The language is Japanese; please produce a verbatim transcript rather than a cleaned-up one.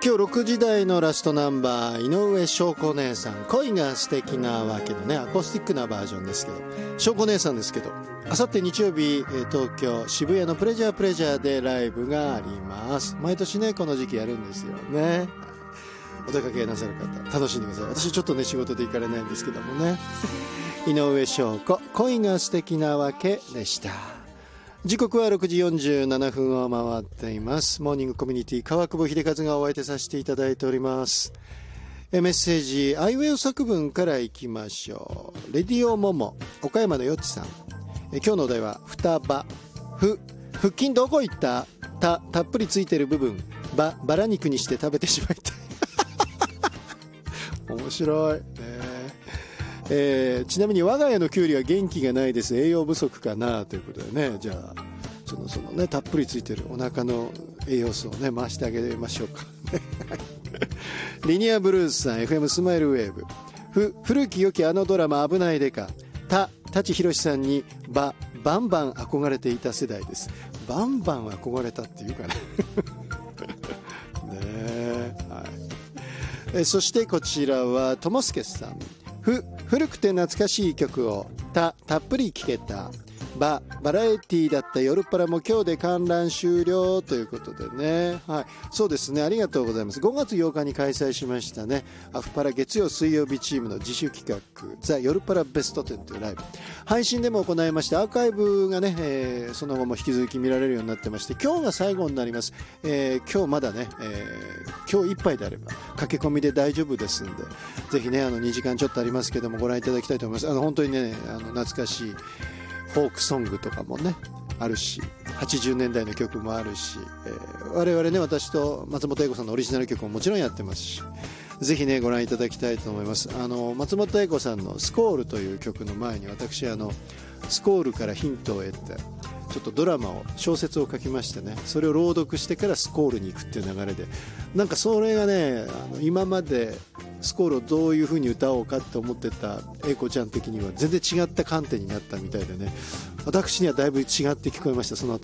今日ろくじ台のラストナンバー、井上翔子姉さん、恋が素敵なわけのね、アコースティックなバージョンですけど、翔子姉さんですけど、あさって日曜日、東京渋谷のプレジャープレジャーでライブがあります。毎年ねこの時期やるんですよね。お出かけなさる方楽しんでください。私ちょっとね仕事で行かれないんですけどもね。井上翔子、恋が素敵なわけでした。時刻はろくじよんじゅうななふんを回っています。モーニングコミュニティ川久保秀和がお相手させていただいております。えメッセージアイウェイ作文からいきましょう。レディオモモ岡山のよっちさん、え今日のお題は双葉。ふ腹筋どこ行った。たたっぷりついてる部分。ばバラ肉にして食べてしまいたい面白いね。えー、ちなみに我が家のキュウリは元気がないです。栄養不足かなということでね。じゃあそのそのねたっぷりついてるお腹の栄養素をね回してあげましょうかリニアブルースさん エフエム スマイルウェーブ。ふ古き良きあのドラマ危ないでか。た舘ひろしさんにばバンバン憧れていた世代です。バンバン憧れたっていうかねねえ、はい。えそしてこちらはともすけさん。ふ古くて懐かしい曲をたたっぷり聴けた。ババラエティだった夜っぱらも今日で観覧終了ということでね、はい、そうですね、ありがとうございます。ごがつようかに開催しましたね、アフパラ月曜水曜日チームの自主企画ザ・夜っぱらベストテンというライブ配信でも行いまして、アーカイブがね、えー、その後も引き続き見られるようになってまして、今日が最後になります。えー、今日まだね、えー、今日いっぱいであれば駆け込みで大丈夫ですんで、ぜひねあのにじかんちょっとありますけどもご覧いただきたいと思います。あの本当にねあの懐かしいフォークソングとかもねあるし、はちじゅうねんだいの曲もあるし、えー、我々ね私と松本英子さんのオリジナル曲ももちろんやってますし、ぜひねご覧いただきたいと思います。あの松本英子さんのスコールという曲の前に私あのスコールからヒントを得てちょっとドラマを小説を書きましてね、それを朗読してからスコールに行くっていう流れで、なんかそれがねあの今までスコールをどういう風に歌おうかって思ってた英子ちゃん的には全然違った観点になったみたいでね、私にはだいぶ違って聞こえました。その後